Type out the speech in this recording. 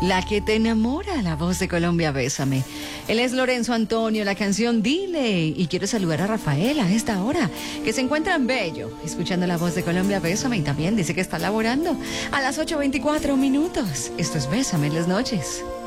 La que te enamora, la voz de Colombia, Bésame. Él es Lorenzo Antonio, la canción Dile. Y quiero saludar a Rafael a esta hora, que se encuentra en Bello, escuchando la voz de Colombia, Bésame. Y también dice que está laborando a las 8:24 minutos. Esto es Bésame en las noches.